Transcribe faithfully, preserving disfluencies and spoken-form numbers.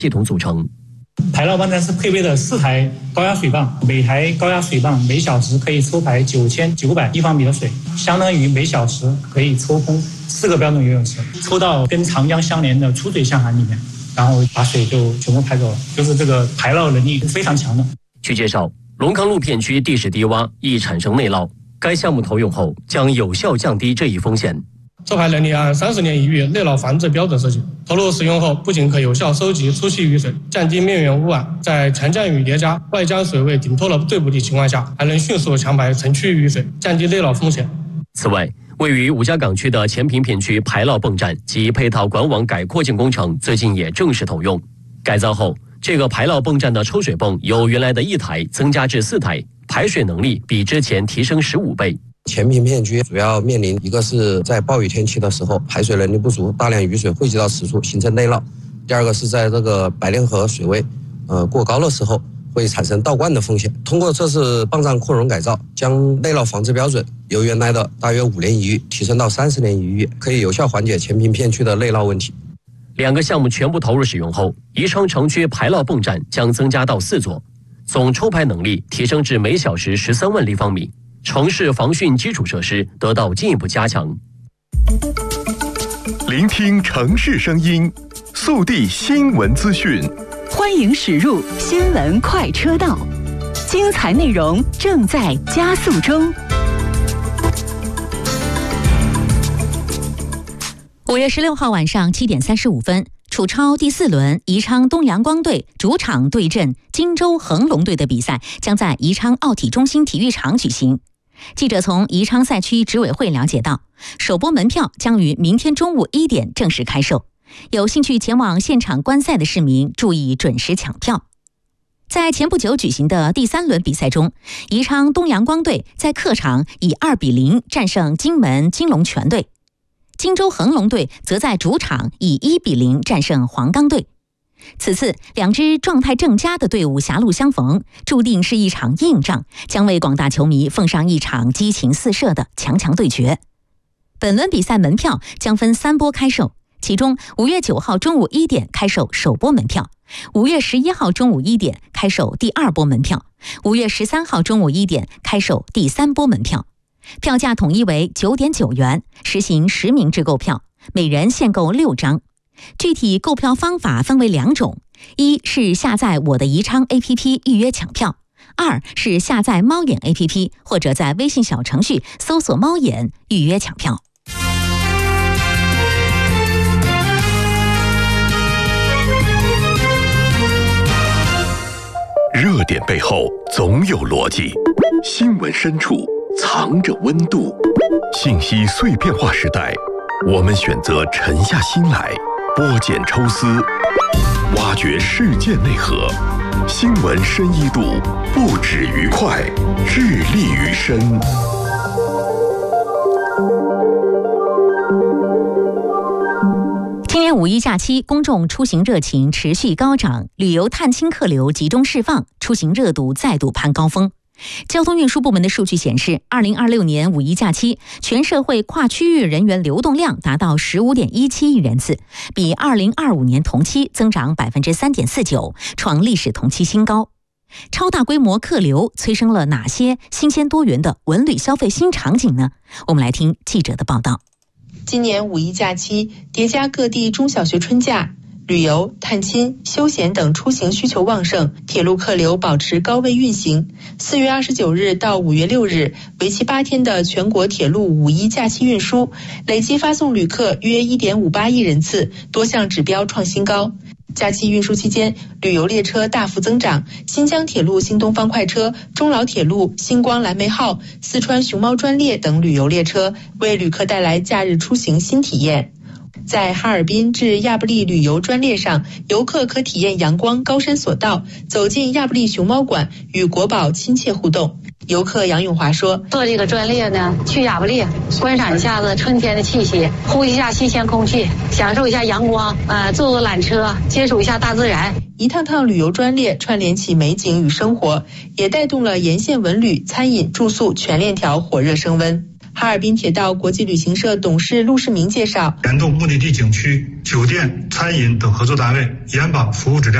系统组成。 排涝泵站是配备的四台高压水泵，每台高压水泵每小时可以抽排九千九百立方米的水，相当于每小时可以抽空四个标准游泳池，抽到跟长江相连的出水象涵里面，然后把水就全部排走了，就是这个排涝能力非常强的。 据介绍，龙康路片区地势低洼，易产生内涝，该项目投用后将有效降低这一风险。 抽排能力按三十年一遇内涝防治标准设计，投入使用后不仅可有效收集初期雨水，降低面源污染，在强降雨叠加、外江水位顶托了对补地情况下，还能迅速强排城区雨水，降低内涝风险。 此外，位于五家港区的前坪片区排涝泵站及配套管网改扩建工程最近也正式投用。改造后，这个排涝泵站的抽水泵由原来的一台增加至四台，排水能力比之前提升十五倍。 前坪片区主要面临一个是在暴雨天气的时候排水能力不足，大量雨水汇集到此处形成内涝；第二个是在这个白莲河水位呃过高的时候会产生倒灌的风险。通过这次泵站扩容改造，将内涝防治标准由原来的大约五年一遇提升到三十年一遇，可以有效缓解前坪片区的内涝问题。 两个项目全部投入使用后，宜昌城区排涝泵站将增加到四座，总抽排能力提升至每小时十三万立方米。城市防汛基础设施得到进一步加强。 聆听城市声音，速递新闻资讯。 欢迎驶入新闻快车道，精彩内容正在加速中。 五月十六号晚上七点三十五分，楚超第四轮宜昌东阳光队主场对阵荆州恒隆队的比赛将在宜昌奥体中心体育场举行。记者从宜昌赛区执委会了解到，首播门票将于明天中午一点正式开售，有兴趣前往现场观赛的市民注意准时抢票。在前不久举行的第三轮比赛中，宜昌东阳光队在客场以二比零战胜荆门金龙泉队，荆州恒隆队则在主场以一比零战胜黄冈队。此次两支状态正佳的队伍狭路相逢，注定是一场硬仗，将为广大球迷奉上一场激情四射的强强对决。本轮比赛门票将分三波开售，其中五月九号中午一点开售首波门票，五月十一号中午一点开售第二波门票，五月十三号中午一点开售第三波门票。票价统一为九点九元，实行实名制购票，每人限购六张。具体购票方法分为两种，一是下载我的宜昌 A P P 预约抢票，二是下载猫眼 A P P 或者在微信小程序搜索猫眼预约抢票。 热点背后总有逻辑，新闻深处藏着温度。信息碎片化时代，我们选择沉下心来，剥茧抽丝，挖掘事件内核。新闻深一度，不止于快，致力于深。 今年五一假期，公众出行热情持续高涨，旅游探亲客流集中释放，出行热度再度攀高峰。交通运输部门的数据显示，二零二六年五一假期，全社会跨区域人员流动量达到十五点一七亿人次，比二零二五年同期增长百分之三点四九，创历史同期新高。超大规模客流催生了哪些新鲜多元的文旅消费新场景呢？我们来听记者的报道。 今年五一假期叠加各地中小学春假，旅游、探亲、休闲等出行需求旺盛，铁路客流保持高位运行。四月二十九日到五月六日，为期八天的全国铁路五一假期运输，累计发送旅客约 一点五八亿人次，多项指标创新高。假期运输期间，旅游列车大幅增长，新疆铁路新东方快车、中老铁路星光蓝莓号、四川熊猫专列等旅游列车为旅客带来假日出行新体验。在哈尔滨至亚布力旅游专列上，游客可体验阳光高山索道，走进亚布力熊猫馆，与国宝亲切互动。游客杨永华说， 坐这个专列呢，去亚布力观赏一下子春天的气息，呼吸一下新鲜空气，享受一下阳光，呃，坐坐缆车，接触一下大自然。 一趟趟旅游专列串联起美景与生活，也带动了沿线文旅、餐饮、住宿全链条火热升温。 哈尔滨铁道国际旅行社董事陆世明介绍， 联动目的地景区、酒店、餐饮等合作单位，严把服务质量。